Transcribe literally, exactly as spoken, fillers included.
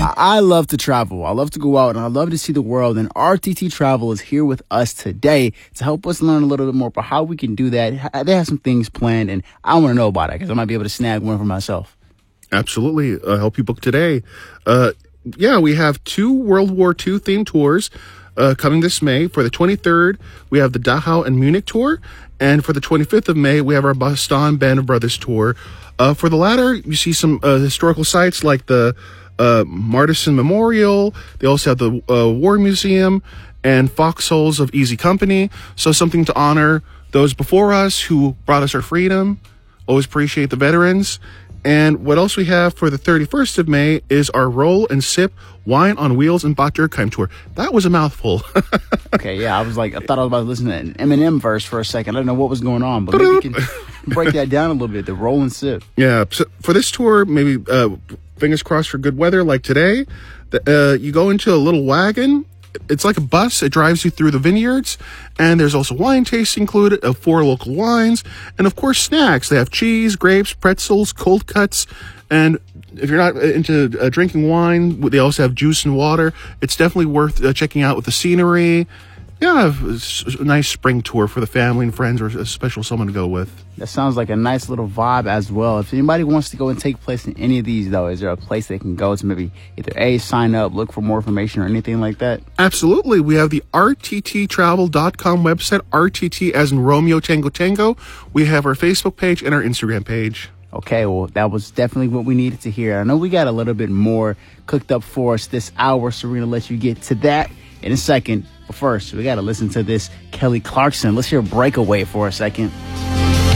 I, I love to travel. I love to go out and I love to see the world. And R T T Travel is here with us today to help us learn a little bit more about how we can do that. They have some things planned and I want to know about it because I might be able to snag one for myself. Absolutely. Uh, help you book today. Uh, yeah, we have two World War Two themed tours uh, coming this May. For the twenty-third, we have the Dachau and Munich tour. And for the twenty-fifth of May, we have our Boston Band of Brothers tour. Uh, for the latter, you see some uh, historical sites like the uh, Martison Memorial. They also have the uh, War Museum and Foxholes of Easy Company. So something to honor those before us who brought us our freedom. Always appreciate the veterans. And what else we have for the thirty-first of May is our Roll and Sip Wine on Wheels and Bad Dürkheim tour. That was a mouthful. Okay, yeah, I was like, I thought I was about to listen to an Eminem verse for a second. I didn't know what was going on, but maybe you can break that down a little bit, the Roll and Sip. Yeah, so for this tour, maybe uh, fingers crossed for good weather like today. The, uh, you go into a little wagon. It's like a bus. It drives you through the vineyards. And there's also wine tasting included of four local wines. And, of course, snacks. They have cheese, grapes, pretzels, cold cuts. And if you're not into uh, drinking wine, they also have juice and water. It's definitely worth uh, checking out with the scenery. Yeah, it's a nice spring tour for the family and friends or a special someone to go with. That sounds like a nice little vibe as well. If anybody wants to go and take place in any of these, though, is there a place they can go to maybe either A, sign up, look for more information or anything like that? Absolutely. We have the R T T travel dot com website, R T T as in Romeo Tango Tango. We have our Facebook page and our Instagram page. Okay, well, that was definitely what we needed to hear. I know we got a little bit more cooked up for us this hour, so we're going to let you get to that in a second. But first, we got to listen to this Kelly Clarkson. Let's hear Breakaway for a second.